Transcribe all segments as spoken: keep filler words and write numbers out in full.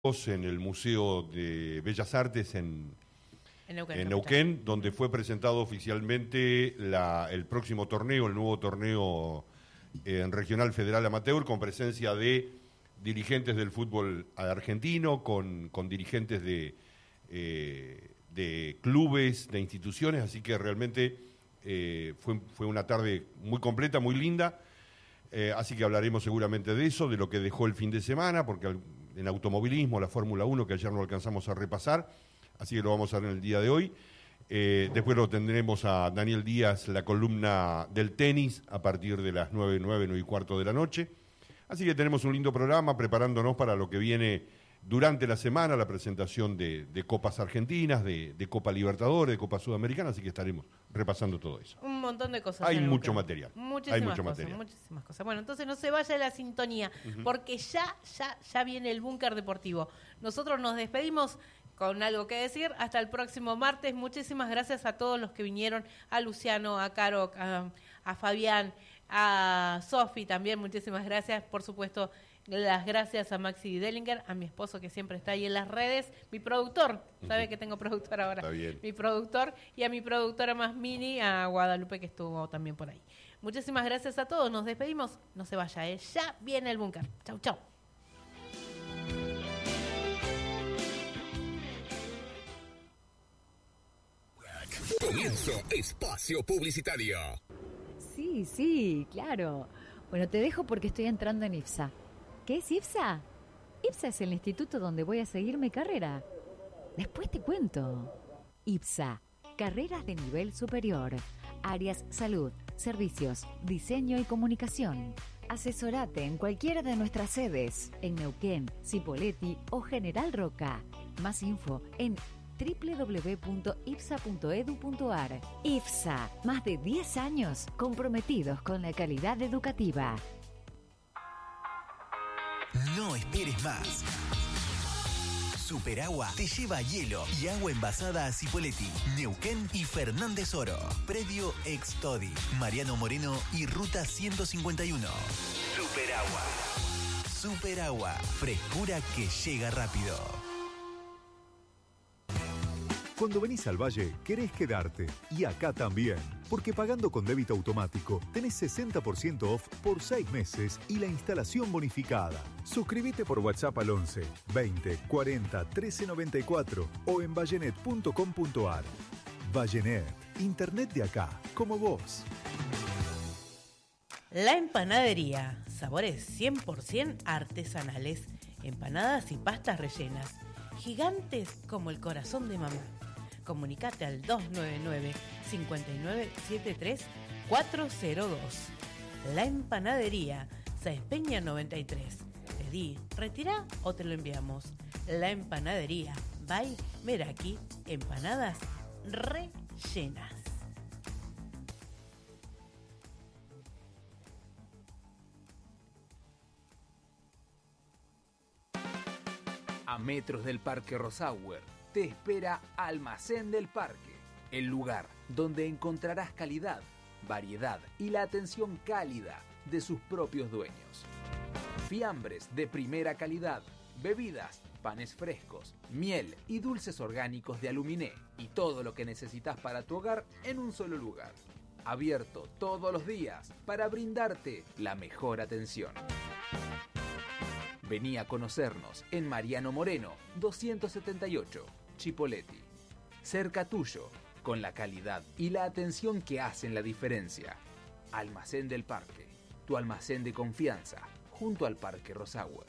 en el Museo de Bellas Artes en, en Neuquén, en Neuquén donde fue presentado oficialmente la, el próximo torneo, el nuevo torneo eh, en Regional Federal Amateur, con presencia de dirigentes del fútbol argentino, con, con dirigentes de, eh, de clubes, de instituciones, así que realmente eh, fue, fue una tarde muy completa, muy linda. Eh, así que hablaremos seguramente de eso, de lo que dejó el fin de semana, porque en automovilismo, la Fórmula uno, que ayer no alcanzamos a repasar, así que lo vamos a ver en el día de hoy. Eh, después lo tendremos a Daniel Díaz, la columna del tenis, a partir de las nueve, nueve, nueve y cuarto de la noche. Así que tenemos un lindo programa preparándonos para lo que viene durante la semana, la presentación de, de Copas Argentinas, de, de Copa Libertadores, de Copa Sudamericana, así que estaremos repasando todo eso. Un montón de cosas. Hay mucho material. Muchísimas Hay mucho cosas, material. muchísimas cosas. Bueno, entonces no se vaya la sintonía, uh-huh. porque ya, ya, ya viene el Búnker Deportivo. Nosotros nos despedimos con algo que decir. Hasta el próximo martes. Muchísimas gracias a todos los que vinieron, a Luciano, a Caro, a, a Fabián, a Sofi también. Muchísimas gracias. Por supuesto, las gracias a Maxi Dellinger, a mi esposo que siempre está ahí en las redes, mi productor, sabe uh-huh. que tengo productor ahora, está bien. Mi productor, y a mi productora más mini, a Guadalupe, que estuvo también por ahí. Muchísimas gracias a todos, nos despedimos, no se vaya, ¿eh? Ya viene el Búnker. Chau, chau. Comienzo espacio publicitario. Sí, sí, claro. Bueno, te dejo porque estoy entrando en IPSA. ¿Qué es IPSA? IPSA es el instituto donde voy a seguir mi carrera. Después te cuento. IPSA, carreras de nivel superior. Áreas salud, servicios, diseño y comunicación. Asesorate en cualquiera de nuestras sedes, en Neuquén, Cipolletti o General Roca. Más info en doble u doble u doble u punto ipsa punto edu punto ar. IPSA, más de diez años comprometidos con la calidad educativa. No esperes más. Superagua te lleva hielo y agua envasada a Cipolletti, Neuquén y Fernández Oro. Predio Extodi, Mariano Moreno y Ruta ciento cincuenta y uno. Superagua. Superagua, frescura que llega rápido. Cuando venís al Valle, querés quedarte. Y acá también. Porque pagando con débito automático, tenés sesenta por ciento off por seis meses y la instalación bonificada. Suscríbete por WhatsApp al once, veinte, cuarenta, trece noventa y cuatro o en vallenet punto com punto ar. Vallenet, internet de acá, como vos. La Empanadería. Sabores cien por ciento artesanales. Empanadas y pastas rellenas. Gigantes como el corazón de mamá. Comunicate al dos nueve nueve, cinco nueve siete tres, cuatro cero dos. La Empanadería, Sáenz Peña noventa y tres. Pedí, retirá o te lo enviamos. La Empanadería, by Meraki, empanadas rellenas. A metros del Parque Rosauer, te espera Almacén del Parque, el lugar donde encontrarás calidad, variedad y la atención cálida de sus propios dueños. Fiambres de primera calidad, bebidas, panes frescos, miel y dulces orgánicos de Aluminé y todo lo que necesitas para tu hogar en un solo lugar. Abierto todos los días para brindarte la mejor atención. Vení a conocernos en Mariano Moreno, doscientos setenta y ocho, Cipolletti. Cerca tuyo, con la calidad y la atención que hacen la diferencia. Almacén del Parque, tu almacén de confianza, junto al Parque Rosauer.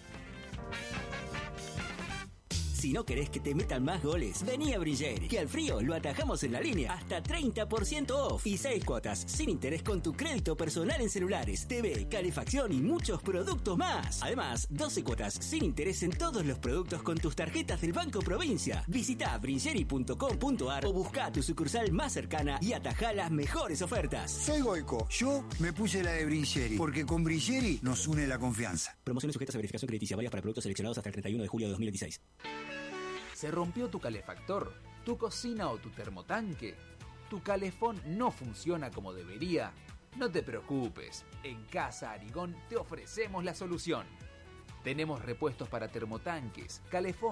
Si no querés que te metan más goles, vení a Bringeri, que al frío lo atajamos en la línea. Hasta treinta por ciento off y seis cuotas sin interés con tu crédito personal en celulares, T V, calefacción y muchos productos más. Además, doce cuotas sin interés en todos los productos con tus tarjetas del Banco Provincia. Visita bringeri punto com punto ar o busca tu sucursal más cercana y atajá las mejores ofertas. Soy Goico. Yo me puse la de Bringeri, porque con Bringeri nos une la confianza. Promociones sujetas a verificación crediticia, válidas para productos seleccionados hasta el treinta y uno de julio de dos mil dieciséis. ¿Se rompió tu calefactor, tu cocina o tu termotanque? ¿Tu calefón no funciona como debería? No te preocupes, en Casa Arigón te ofrecemos la solución. Tenemos repuestos para termotanques, calefón,